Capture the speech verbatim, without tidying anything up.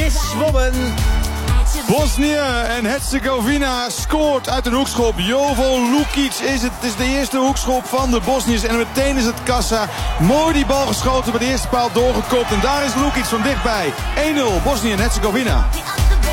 gezwommen. Bosnië en Herzegovina scoort uit een hoekschop. Jovo Lukic is het. Het is de eerste hoekschop van de Bosniërs. En meteen is het kassa. Mooi die bal geschoten, bij de eerste paal doorgekopt. En daar is Lukic van dichtbij. één nul Bosnië en Herzegovina.